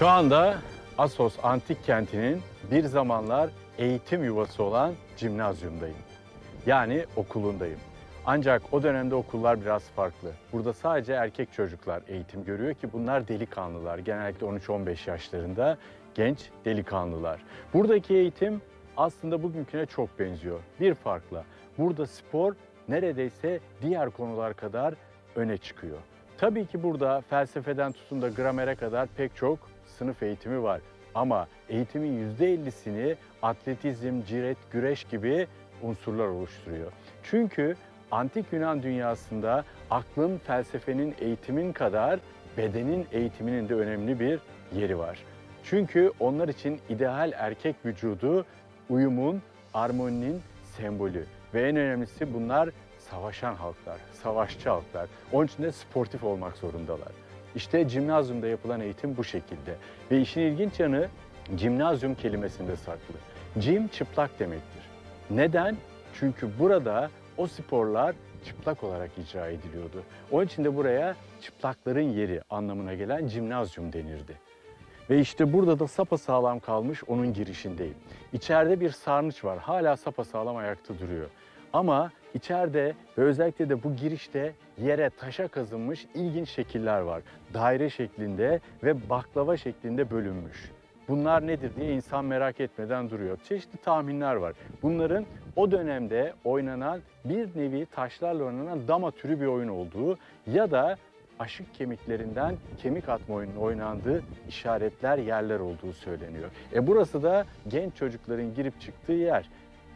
Şu anda Assos Antik Kenti'nin bir zamanlar eğitim yuvası olan Cimnazyum'dayım. Yani okulundayım. Ancak o dönemde okullar biraz farklı. Burada sadece erkek çocuklar eğitim görüyor ki bunlar delikanlılar. Genellikle 13-15 yaşlarında genç delikanlılar. Buradaki eğitim aslında bugünküne çok benziyor. Bir farkla. Burada spor neredeyse diğer konular kadar öne çıkıyor. Tabii ki burada felsefeden tutun da gramere kadar pek çok sınıf eğitimi var. Ama eğitimin %50'sini atletizm, ciret, güreş gibi unsurlar oluşturuyor. Çünkü antik Yunan dünyasında aklın, felsefenin, eğitimin kadar bedenin eğitiminin de önemli bir yeri var. Çünkü onlar için ideal erkek vücudu uyumun, armoninin sembolü. Ve en önemlisi bunlar savaşan halklar, savaşçı halklar. Onun için de sportif olmak zorundalar. İşte Cimnazyum'da yapılan eğitim bu şekilde. Ve işin ilginç yanı Cimnazyum kelimesinde saklı. Cim çıplak demektir. Neden? Çünkü burada o sporlar çıplak olarak icra ediliyordu. Onun için de buraya çıplakların yeri anlamına gelen Cimnazyum denirdi. Ve işte burada da sapasağlam kalmış onun girişindeyim. İçeride bir sarnıç var. Hala sapasağlam ayakta duruyor. Ama içeride ve özellikle de bu girişte yere taşa kazınmış ilginç şekiller var. Daire şeklinde ve baklava şeklinde bölünmüş. Bunlar nedir diye insan merak etmeden duruyor. Çeşitli tahminler var. Bunların o dönemde oynanan bir nevi taşlarla oynanan dama türü bir oyun olduğu ya da aşık kemiklerinden kemik atma oyununun oynandığı işaretler, yerler olduğu söyleniyor. Burası da genç çocukların girip çıktığı yer.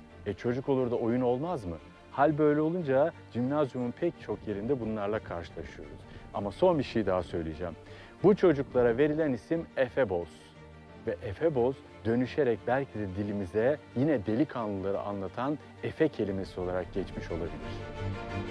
Çocuk olur da oyun olmaz mı? Hal böyle olunca Cimnazyum'un pek çok yerinde bunlarla karşılaşıyoruz. Ama son bir şey daha söyleyeceğim. Bu çocuklara verilen isim Efebos. Ve Efebos dönüşerek belki de dilimize yine delikanlıları anlatan Efe kelimesi olarak geçmiş olabilir.